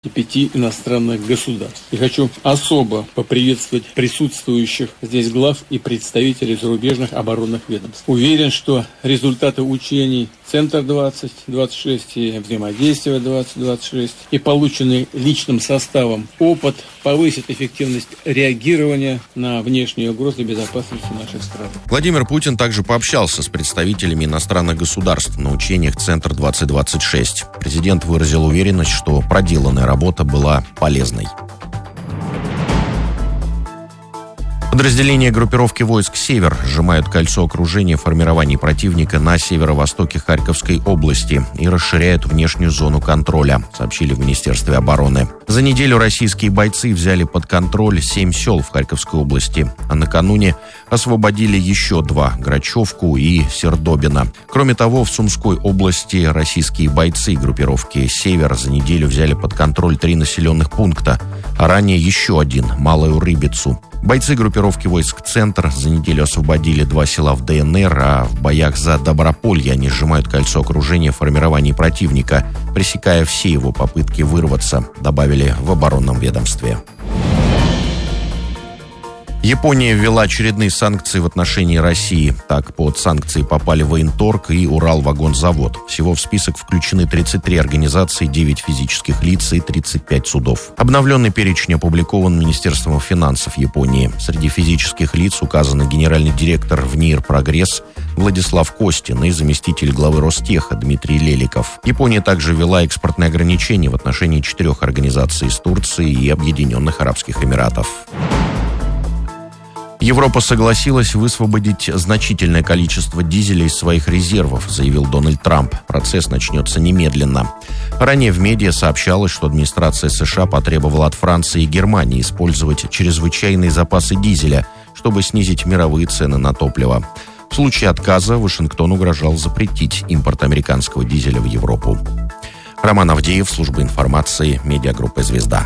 и 5 иностранных государств. И хочу особо поприветствовать присутствующих здесь глав и представителей зарубежных оборонных ведомств. Уверен, что результаты учений «Центр-2026» и «Взаимодействие 2026» и полученный личным составом опыт повысит эффективность реагирования на внешние угрозы безопасности наших стран. Владимир Путин также пообщался с представителями иностранных государств на учениях «Центр-2026». Президент выразил уверенность, что проделанная работа была полезной. Подразделения группировки войск «Север» сжимают кольцо окружения формирований противника на северо-востоке Харьковской области и расширяют внешнюю зону контроля, сообщили в Министерстве обороны. За неделю российские бойцы взяли под контроль 7 сел в Харьковской области, а накануне освободили еще 2 – Грачевку и Сердобино. Кроме того, в Сумской области российские бойцы группировки «Север» за неделю взяли под контроль 3 населенных пункта, а ранее еще 1 – Малую Рыбицу. Бойцы группировки войск «Центр» за неделю освободили 2 села в ДНР, а в боях за Доброполье они сжимают кольцо окружения формирований противника, пресекая все его попытки вырваться, добавили в оборонном ведомстве. Япония ввела очередные санкции в отношении России. Так, под санкции попали Военторг и Уралвагонзавод. Всего в список включены 33 организации, 9 физических лиц и 35 судов. Обновленный перечень опубликован Министерством финансов Японии. Среди физических лиц указаны генеральный директор ВНИР «Прогресс» Владислав Костин и заместитель главы Ростеха Дмитрий Леликов. Япония также ввела экспортные ограничения в отношении 4 организаций из Турции и Объединенных Арабских Эмиратов. Европа согласилась высвободить значительное количество дизеля из своих резервов, заявил Дональд Трамп. Процесс начнется немедленно. Ранее в медиа сообщалось, что администрация США потребовала от Франции и Германии использовать чрезвычайные запасы дизеля, чтобы снизить мировые цены на топливо. В случае отказа Вашингтон угрожал запретить импорт американского дизеля в Европу. Роман Авдеев, служба информации, медиагруппа «Звезда».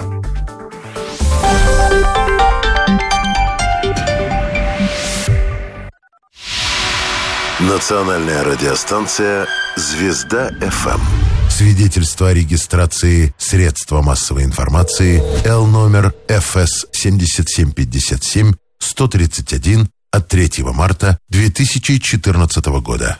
Национальная радиостанция «Звезда-ФМ». Свидетельство о регистрации средства массовой информации Л номер ФС 7757-131 от 3 марта 2014 года.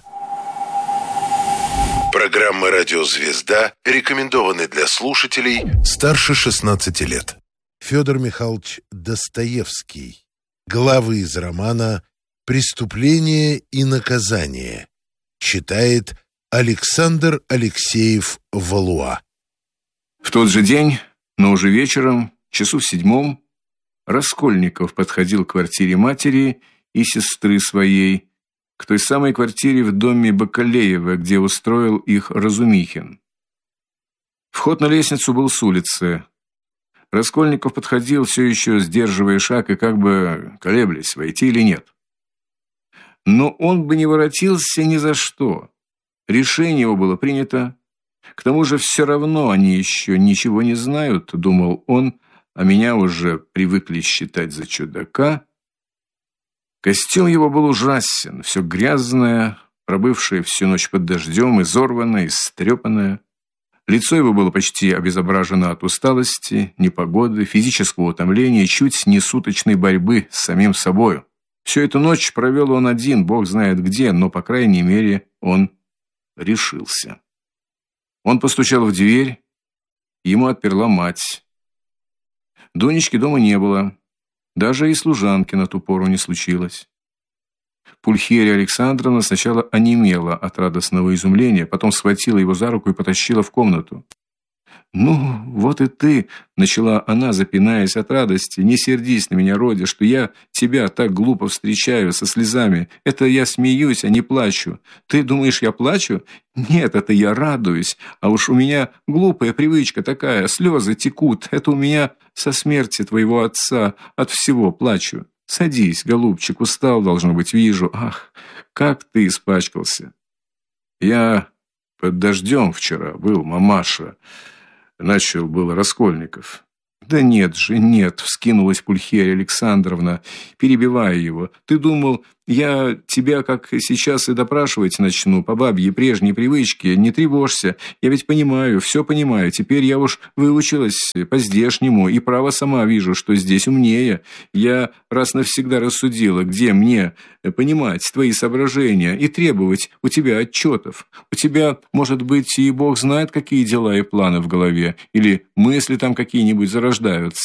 Программа «Радио Звезда» рекомендованы для слушателей старше 16 лет. Федор Михайлович Достоевский. Главы из романа «Преступление и наказание». Читает Александр Алексеев Валуа. В тот же день, но уже вечером, часу в 7, Раскольников подходил к квартире матери и сестры своей, к той самой квартире в доме Бакалеева, где устроил их Разумихин. Вход на лестницу был с улицы. Раскольников подходил, все еще сдерживая шаг и как бы колеблясь, войти или нет. Но он бы не воротился ни за что. Решение его было принято. К тому же все равно они еще ничего не знают, думал он, а меня уже привыкли считать за чудака. Костюм его был ужасен, все грязное, пробывшее всю ночь под дождем, изорванное, истрепанное. Лицо его было почти обезображено от усталости, непогоды, физического утомления, чуть не суточной борьбы с самим собою. Всю эту ночь провел он один, бог знает где, но, по крайней мере, он решился. Он постучал в дверь, ему отперла мать. Дунечки дома не было, даже и служанки на ту пору не случилось. Пульхерия Александровна сначала онемела от радостного изумления, потом схватила его за руку и потащила в комнату. «Ну, вот и ты», — начала она, запинаясь от радости, — «не сердись на меня, Родя, что я тебя так глупо встречаю со слезами. Это я смеюсь, а не плачу. Ты думаешь, я плачу? Нет, это я радуюсь. А уж у меня глупая привычка такая, слезы текут. Это у меня со смерти твоего отца от всего плачу. Садись, голубчик, устал, должно быть, вижу. Ах, как ты испачкался. Я под дождем вчера был, мамаша». Начал было Раскольников. Да нет же, нет, вскинулась Пульхерия Александровна, перебивая его. Ты думал, я тебя, как сейчас, и допрашивать начну по бабьей прежней привычке? Не тревожься, я ведь понимаю, все понимаю. Теперь я уж выучилась по-здешнему и право сама вижу, что здесь умнее. Я раз навсегда рассудила, где мне понимать твои соображения и требовать у тебя отчетов. У тебя, может быть, и Бог знает, какие дела и планы в голове, или мысли там какие-нибудь зарождаются.